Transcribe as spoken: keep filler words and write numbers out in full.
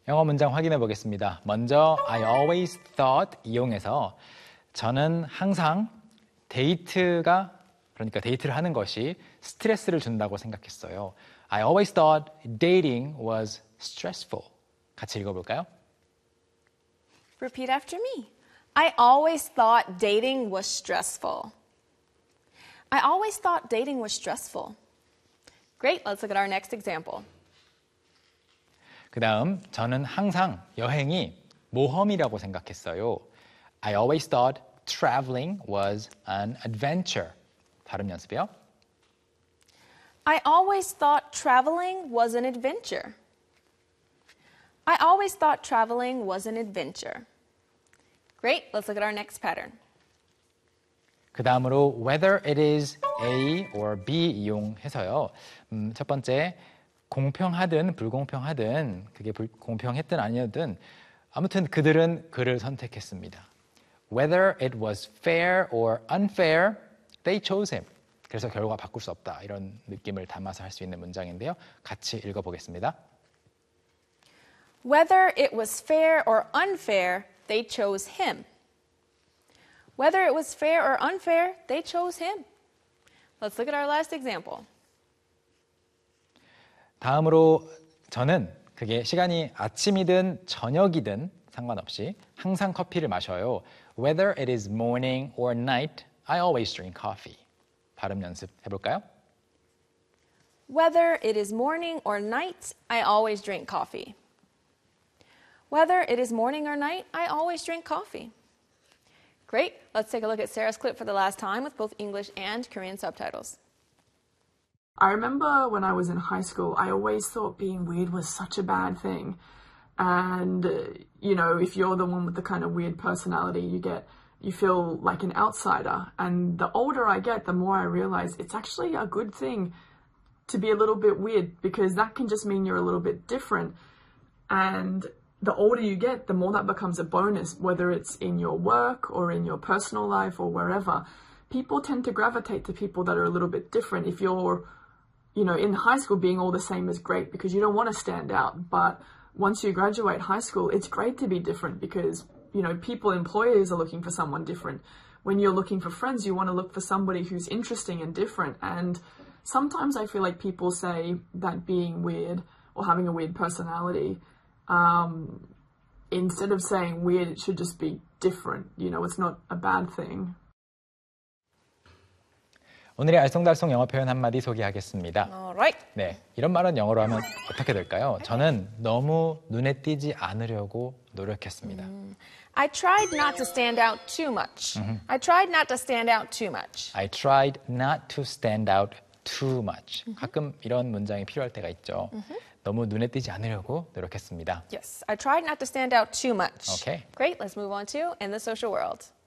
영어 문장 확인해 보겠습니다. 먼저 I always thought 이용해서 저는 항상 데이트가 그러니까 데이트를 하는 것이 스트레스를 준다고 생각했어요. I always thought dating was stressful. 같이 읽어볼까요? Repeat after me. I always thought dating was stressful. I always thought dating was stressful. Great, let's look at our next example. 그 다음, 저는 항상 여행이 모험이라고 생각했어요. I always thought traveling was an adventure. 발음 연습이요. I always thought traveling was an adventure. I always thought traveling was an adventure. Great, let's look at our next pattern. 그 다음으로 whether it is A or B 이용해서요. 음, 첫 번째, 공평하든 불공평하든 그게 불, 공평했든 아니었든 아무튼 그들은 그를 선택했습니다. Whether it was fair or unfair, they chose him. 그래서 결과 바꿀 수 없다. 이런 느낌을 담아서 할 수 있는 문장인데요. 같이 읽어보겠습니다. Whether it was fair or unfair, they chose him. Whether it was fair or unfair, they chose him. Let's look at our last example. 다음으로 저는 그게 시간이 아침이든 저녁이든 상관없이 항상 커피를 마셔요. Whether it is morning or night, I always drink coffee. 발음 연습 해볼까요? Whether it is morning or night, I always drink coffee. Whether it is morning or night, I always drink coffee. Great. Let's take a look at Sarah's clip for the last time with both English and Korean subtitles. I remember when I was in high school, I always thought being weird was such a bad thing. And, uh, you know, if you're the one with the kind of weird personality, you get, you feel like an outsider. And the older I get, the more I realize it's actually a good thing to be a little bit weird, because that can just mean you're a little bit different. And the older you get, the more that becomes a bonus, whether it's in your work or in your personal life or wherever. People tend to gravitate to people that are a little bit different. If you're, you know, in high school, being all the same is great because you don't want to stand out. But once you graduate high school, it's great to be different because, you know, people, employers are looking for someone different. When you're looking for friends, you want to look for somebody who's interesting and different. And sometimes I feel like people say that being weird or having a weird personality, um, instead of saying weird, it should just be different. You know, it's not a bad thing. 오늘의 알쏭달쏭 영어 표현 한마디 소개하겠습니다. Alright. 네, 이런 말은 영어로 하면 어떻게 될까요? 저는 너무 눈에 띄지 않으려고 노력했습니다. Mm. I tried not to stand out too much. Mm-hmm. I tried not to stand out too much. I tried not to stand out too much. Mm-hmm. 가끔 이런 문장이 필요할 때가 있죠. Mm-hmm. 너무 눈에 띄지 않으려고 노력했습니다. Yes, I tried not to stand out too much. Okay. Great, let's move on to In the Social World.